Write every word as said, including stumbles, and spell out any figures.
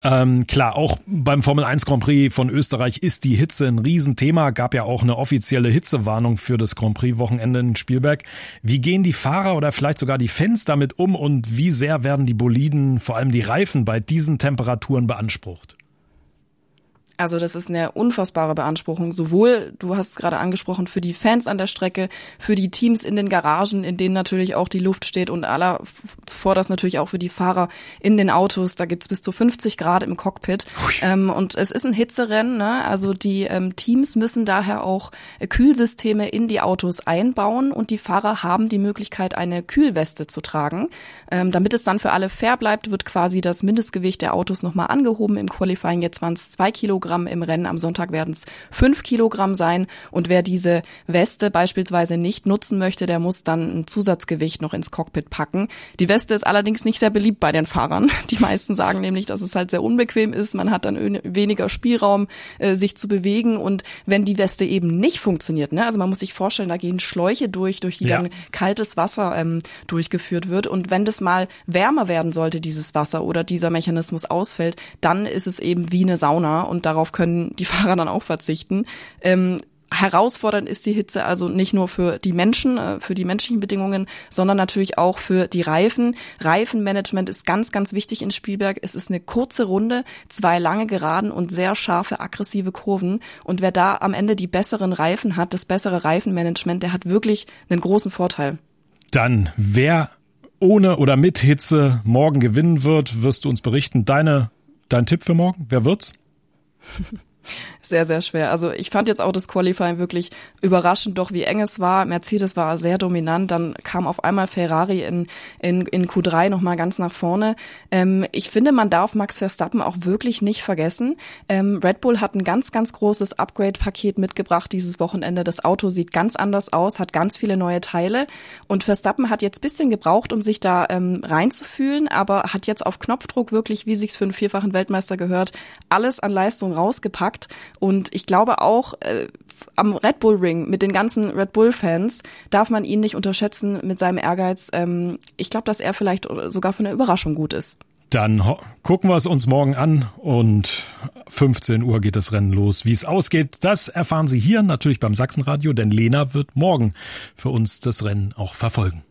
Ähm, klar, auch beim Formel eins Grand Prix von Österreich ist die Hitze ein Riesenthema. Gab ja auch eine offizielle Hitzewarnung für das Grand Prix-Wochenende in Spielberg. Wie gehen die Fahrer oder vielleicht sogar die Fans damit um und wie sehr werden die Boliden, vor allem die Reifen, bei diesen Temperaturen beansprucht? Also das ist eine unfassbare Beanspruchung, sowohl, du hast es gerade angesprochen, für die Fans an der Strecke, für die Teams in den Garagen, in denen natürlich auch die Luft steht und aller zuvor das natürlich auch für die Fahrer in den Autos. Da gibt's bis zu fünfzig Grad im Cockpit. Ähm, und es ist ein Hitzerennen, ne? Also die ähm, Teams müssen daher auch äh, Kühlsysteme in die Autos einbauen und die Fahrer haben die Möglichkeit, eine Kühlweste zu tragen. Ähm, damit es dann für alle fair bleibt, wird quasi das Mindestgewicht der Autos nochmal angehoben. Im Qualifying jetzt waren es zwei Kilogramm. Im Rennen am Sonntag werden es fünf Kilogramm sein und wer diese Weste beispielsweise nicht nutzen möchte, der muss dann ein Zusatzgewicht noch ins Cockpit packen. Die Weste ist allerdings nicht sehr beliebt bei den Fahrern. Die meisten sagen nämlich, dass es halt sehr unbequem ist. Man hat dann weniger Spielraum, äh, sich zu bewegen und wenn die Weste eben nicht funktioniert, ne, also man muss sich vorstellen, da gehen Schläuche durch, durch die ja. dann kaltes Wasser ähm, durchgeführt wird und wenn das mal wärmer werden sollte, dieses Wasser oder dieser Mechanismus ausfällt, dann ist es eben wie eine Sauna und darauf können die Fahrer dann auch verzichten. Ähm, herausfordernd ist die Hitze also nicht nur für die Menschen, äh, für die menschlichen Bedingungen, sondern natürlich auch für die Reifen. Reifenmanagement ist ganz, ganz wichtig in Spielberg. Es ist eine kurze Runde, zwei lange Geraden und sehr scharfe, aggressive Kurven. Und wer da am Ende die besseren Reifen hat, das bessere Reifenmanagement, der hat wirklich einen großen Vorteil. Dann, wer ohne oder mit Hitze morgen gewinnen wird, wirst du uns berichten. Deine, dein Tipp für morgen, wer wird's? Sehr, sehr schwer. Also ich fand jetzt auch das Qualifying wirklich überraschend, doch wie eng es war. Mercedes war sehr dominant, dann kam auf einmal Ferrari in in, in Q drei nochmal ganz nach vorne. Ähm, ich finde, man darf Max Verstappen auch wirklich nicht vergessen. Ähm, Red Bull hat ein ganz, ganz großes Upgrade-Paket mitgebracht dieses Wochenende. Das Auto sieht ganz anders aus, hat ganz viele neue Teile und Verstappen hat jetzt ein bisschen gebraucht, um sich da ähm, reinzufühlen, aber hat jetzt auf Knopfdruck wirklich, wie sich's für einen vierfachen Weltmeister gehört, alles an Leistung rausgepackt. Und ich glaube auch, äh, am Red Bull Ring mit den ganzen Red Bull Fans darf man ihn nicht unterschätzen mit seinem Ehrgeiz. Ähm, ich glaube, dass er vielleicht sogar für eine Überraschung gut ist. Dann ho- gucken wir es uns morgen an und fünfzehn Uhr geht das Rennen los. Wie es ausgeht, das erfahren Sie hier natürlich beim Sachsenradio, denn Lena wird morgen für uns das Rennen auch verfolgen.